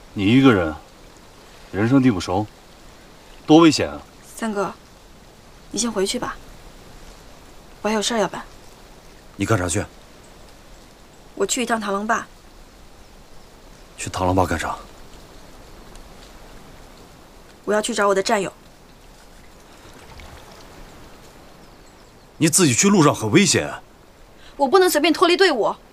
你一个人，人生地不熟，多危险啊！ 三哥，你先回去吧，我还有事儿要办。 你干啥去？ 我去一趟螳螂坝。 去螳螂坝干啥？ 我要去找我的战友。 你自己去路上很危险。 我不能随便脱离队伍。